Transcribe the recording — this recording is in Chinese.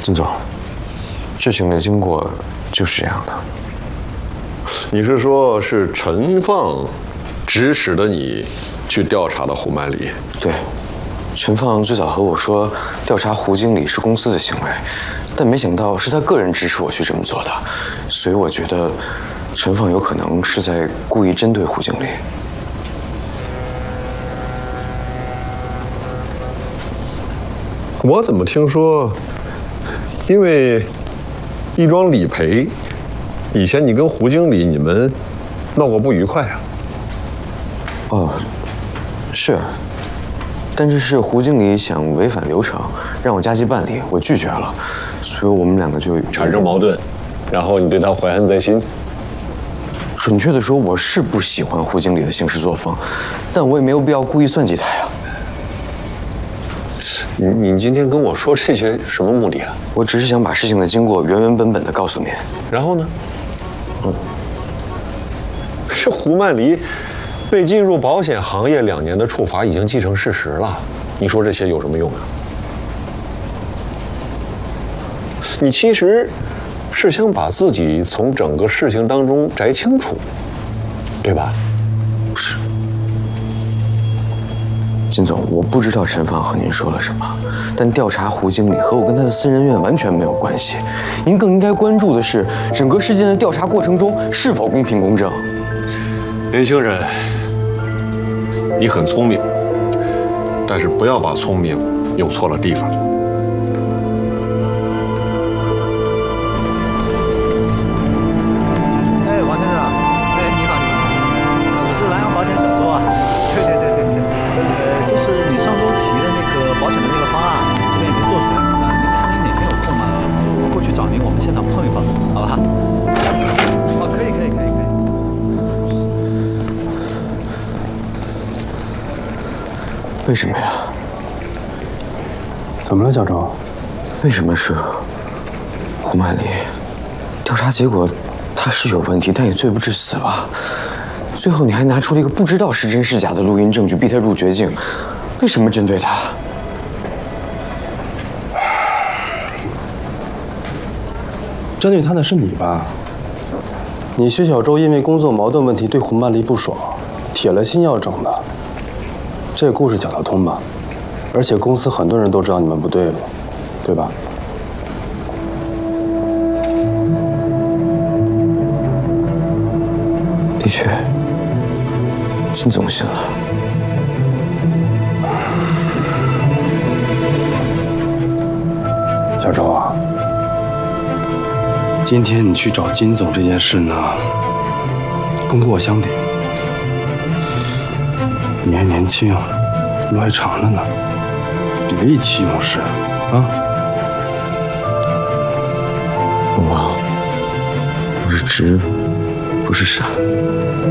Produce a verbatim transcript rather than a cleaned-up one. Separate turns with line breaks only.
金总，事情的经过就是这样的。
你是说，是陈放指使的你去调查的胡曼里？
对，陈放最早和我说调查胡经理是公司的行为，但没想到是他个人指使我去这么做的，所以我觉得陈放有可能是在故意针对胡经理。
我怎么听说，因为亦庄理赔，以前你跟胡经理你们闹过不愉快啊？
哦，是，但是是胡经理想违反流程，让我加急办理，我拒绝了，所以我们两个就
产生矛盾，然后你对他怀恨在心。
准确的说，我是不喜欢胡经理的行事作风，但我也没有必要故意算计他呀。
你你今天跟我说这些什么目的啊？
我只是想把事情的经过原原本本的告诉您。
然后呢？嗯，是胡曼离被进入保险行业两年的处罚已经既成事实了，你说这些有什么用啊？你其实是想把自己从整个事情当中摘清楚，对吧？
不是，金总，我不知道陈放和您说了什么，但调查胡经理和我跟他的私人院完全没有关系。您更应该关注的是整个事件的调查过程中是否公平公正。
年轻人，你很聪明，但是不要把聪明用错了地方。
哎，王先生，哎，你好，你好，我是南阳保险小周啊。对对对对对，呃，就是你上周提的那个保险的那个方案，这边已经做出来了啊。您看您哪天有空嘛，我过去找您，我们现场碰一碰，好吧？好，可以可以可以可以。
为什么呀？
怎么了，小周？
为什么是胡曼离？调查结果他是有问题，但也罪不至死吧？最后你还拿出了一个不知道是真是假的录音证据，逼他入绝境，为什么针对他？
针对他的是你吧？你薛小周因为工作矛盾问题对胡曼离不爽，铁了心要整的。这故事讲得通吧？而且公司很多人都知道你们不对付，对吧？
的确，金总信了。
小周啊，今天你去找金总这件事呢，功过相抵。你还年轻，路还长着呢，别意气用事啊！
我我是直，不是傻。